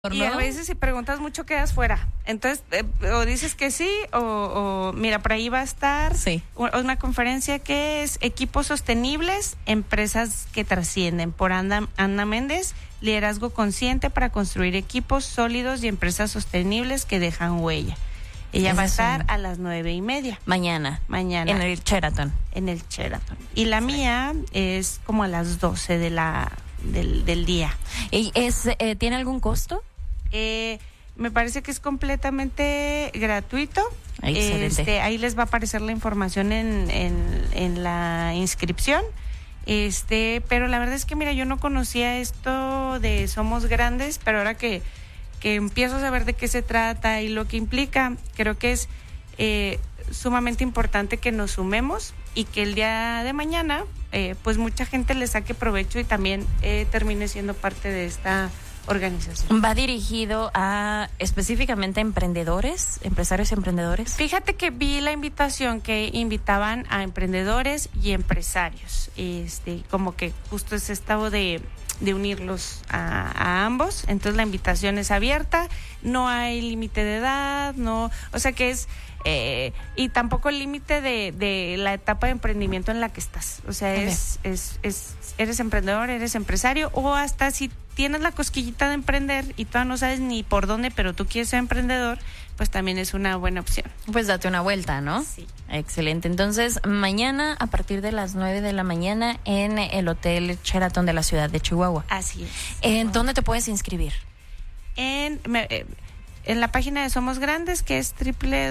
¿no? Y a veces si preguntas mucho quedas fuera. Entonces, o dices que sí, o mira, por ahí va a estar una conferencia que es Equipos Sostenibles, Empresas que Trascienden, por Ana Méndez, Liderazgo Consciente para construir equipos sólidos y empresas sostenibles que dejan huella. Ella va a estar a las 9:30. Mañana. En el Sheraton. Y la mía es como a las 12 del día. ¿Y tiene algún costo? Me parece que es completamente gratuito. Excelente. Ahí les va a aparecer la información en la inscripción. Pero la verdad es que mira, yo no conocía esto de Somos Grandes, pero ahora que empiezo a saber de qué se trata y lo que implica, creo que es sumamente importante que nos sumemos y que el día de mañana pues mucha gente le saque provecho y también termine siendo parte de esta organización. ¿Va dirigido a específicamente a empresarios y emprendedores? Fíjate que vi la invitación que invitaban a emprendedores y empresarios, como que justo es estado de unirlos a ambos. Entonces la invitación es abierta, no hay límite de edad, o sea que es y tampoco el límite de la etapa de emprendimiento en la que estás. O sea, eres emprendedor, eres empresario, o hasta si tienes la cosquillita de emprender y todavía no sabes ni por dónde, pero tú quieres ser emprendedor, pues también es una buena opción. Pues date una vuelta, ¿no? Sí. Excelente. Entonces, mañana a partir de las 9 de la mañana en el Hotel Sheraton de la ciudad de Chihuahua. Así es. ¿En dónde te puedes inscribir? En la página de Somos Grandes, que es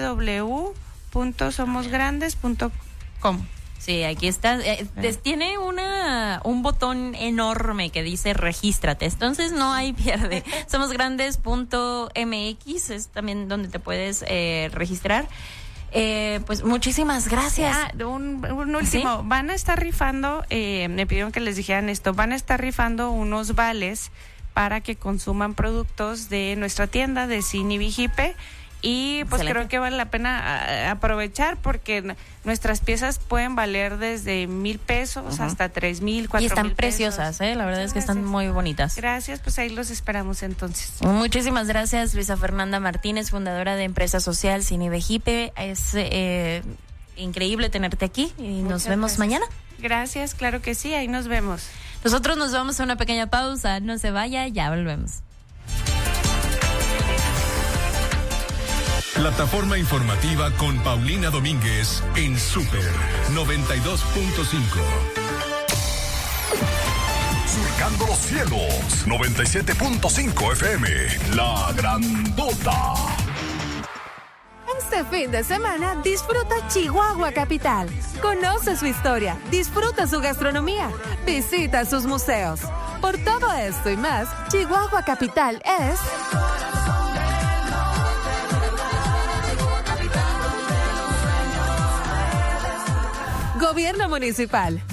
www.somosgrandes.com. Sí, aquí está. Tiene un botón enorme que dice regístrate. Entonces no hay pierde. Somosgrandes.mx es también donde te puedes registrar. Pues muchísimas gracias. Un último. ¿Sí? Van a estar rifando, me pidieron que les dijeran esto, van a estar rifando unos vales para que consuman productos de nuestra tienda de Cine Vigipe. Y pues excelente. Creo que vale la pena aprovechar porque nuestras piezas pueden valer desde $1,000 hasta 3,000, 4,000. Y están preciosas, la verdad es que están muy bonitas. Gracias, pues ahí los esperamos entonces. Muchísimas gracias, Luisa Fernanda Martínez, fundadora de Empresa Social Cine Vigipe. Es increíble tenerte aquí y nos vemos mañana. Gracias, claro que sí, ahí nos vemos. Nosotros nos vamos a una pequeña pausa, no se vaya, ya volvemos. Plataforma informativa con Paulina Domínguez en Super 92.5. Surcando los cielos, 97.5 FM, La Grandota. Este fin de semana disfruta Chihuahua Capital. Conoce su historia, disfruta su gastronomía, visita sus museos. Por todo esto y más, Chihuahua Capital es... Gobierno Municipal.